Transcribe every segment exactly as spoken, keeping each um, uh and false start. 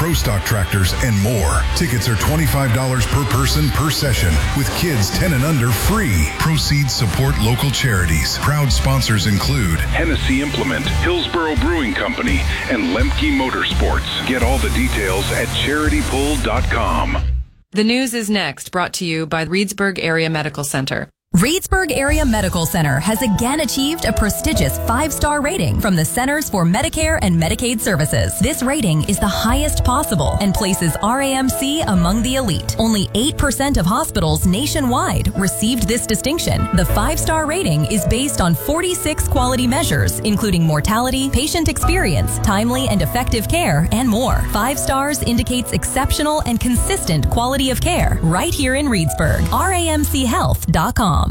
Pro Stock tractors, and more. Tickets are twenty-five dollars per person per session, with kids ten and under free. Proceeds support local charities. Proud sponsors include Hennessy Implement, Hillsboro Brewing Company, and Lemke Motorsports. Get all the details at charity pull dot com. The news is next, brought to you by Reedsburg Area Medical Center. Reedsburg Area Medical Center has again achieved a prestigious five-star rating from the Centers for Medicare and Medicaid Services. This rating is the highest possible and places R A M C among the elite. Only eight percent of hospitals nationwide received this distinction. The five-star rating is based on forty-six quality measures, including mortality, patient experience, timely and effective care, and more. Five stars indicates exceptional and consistent quality of care right here in Reedsburg. R A M C health dot com.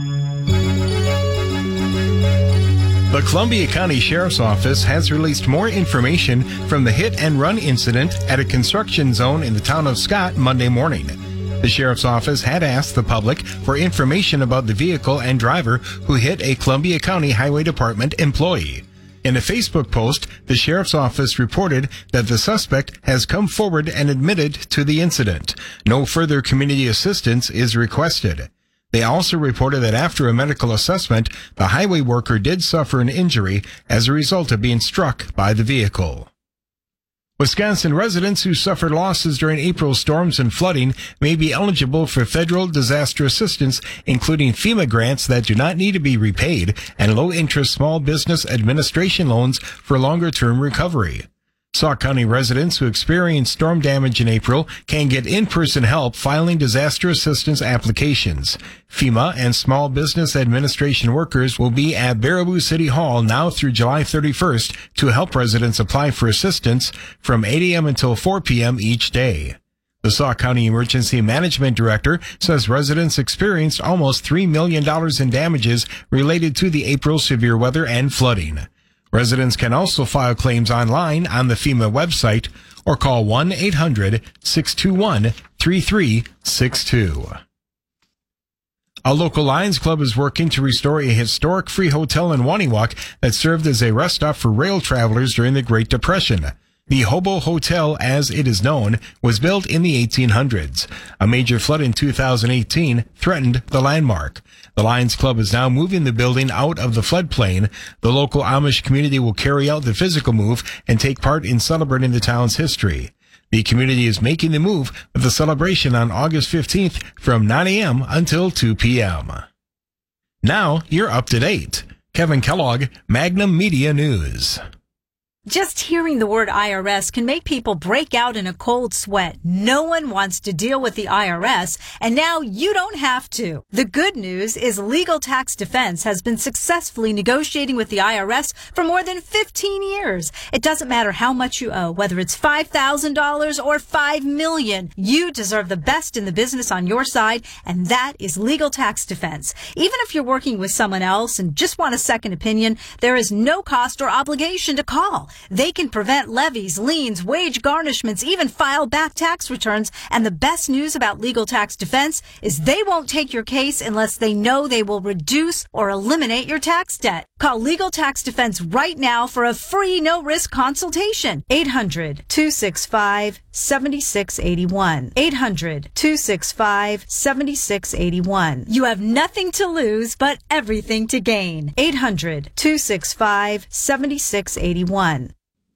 The Columbia County Sheriff's Office has released more information from the hit and run incident at a construction zone in the town of Scott Monday morning. The Sheriff's Office had asked the public for information about the vehicle and driver who hit a Columbia County Highway Department employee. In a Facebook post, the Sheriff's Office reported that the suspect has come forward and admitted to the incident. No further community assistance is requested. They also reported that after a medical assessment, the highway worker did suffer an injury as a result of being struck by the vehicle. Wisconsin residents who suffered losses during April storms and flooding may be eligible for federal disaster assistance, including FEMA grants that do not need to be repaid and low-interest small business administration loans for longer-term recovery. Sauk County residents who experienced storm damage in April can get in-person help filing disaster assistance applications. FEMA and small business administration workers will be at Baraboo City Hall now through July thirty-first to help residents apply for assistance from eight a.m. until four p.m. each day. The Sauk County Emergency Management Director says residents experienced almost three million dollars in damages related to the April severe weather and flooding. Residents can also file claims online on the FEMA website or call one eight hundred six two one three three six two. A local Lions Club is working to restore a historic free hotel in Waniwak that served as a rest stop for rail travelers during the Great Depression. The Hobo Hotel, as it is known, was built in the eighteen hundreds. A major flood in two thousand eighteen threatened the landmark. The Lions Club is now moving the building out of the floodplain. The local Amish community will carry out the physical move and take part in celebrating the town's history. The community is making the move with a celebration on August fifteenth from nine a.m. until two p.m. Now you're up to date. Kevin Kellogg, Magnum Media News. Just hearing the word I R S can make people break out in a cold sweat. No one wants to deal with the I R S, and now you don't have to. The good news is Legal Tax Defense has been successfully negotiating with the I R S for more than fifteen years. It doesn't matter how much you owe, whether it's five thousand dollars or five million dollars. You deserve the best in the business on your side, and that is Legal Tax Defense. Even if you're working with someone else and just want a second opinion, there is no cost or obligation to call. They can prevent levies, liens, wage garnishments, even file back tax returns. And the best news about Legal Tax Defense is they won't take your case unless they know they will reduce or eliminate your tax debt. Call Legal Tax Defense right now for a free no-risk consultation. eight hundred two six five seven six eight one. eight hundred two six five seven six eight one. You have nothing to lose but everything to gain. eight hundred two six five seven six eight one.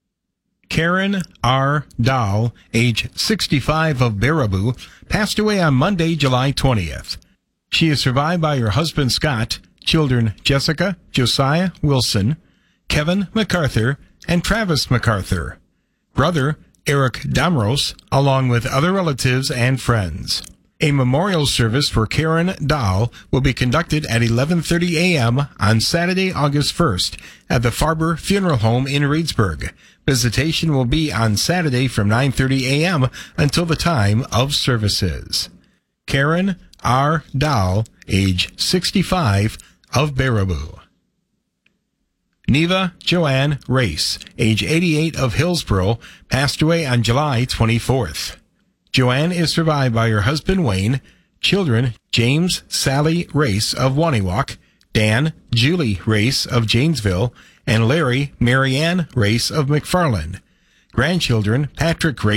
Karen R. Dahl, age sixty-five, of Baraboo, passed away on Monday, July twentieth. She is survived by her husband, Scott, children Jessica, Josiah Wilson, Kevin MacArthur, and Travis MacArthur, brother Eric Damros, along with other relatives and friends. A memorial service for Karen Dahl will be conducted at eleven thirty a.m. on Saturday, August first at the Farber Funeral Home in Reedsburg. Visitation will be on Saturday from nine thirty a.m. until the time of services. Karen R. Dahl, age sixty-five, of Baraboo. Neva Joanne Race, age eighty-eight, of Hillsboro, passed away on July twenty-fourth. Joanne is survived by her husband Wayne, children James Sally Race of Waniwak, Dan Julie Race of Janesville, and Larry Marianne Race of McFarland. Grandchildren Patrick Race